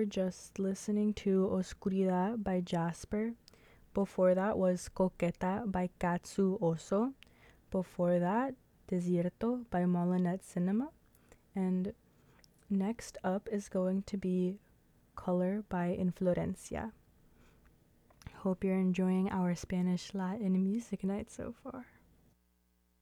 just listening to Oscuridad by Jasper. Before that was Coqueta by Katsu Oso. Before that, Desierto by Molinet Cinema. And next up is going to be Color by Inflorencia. Hope you're enjoying our Spanish Latin music night so far.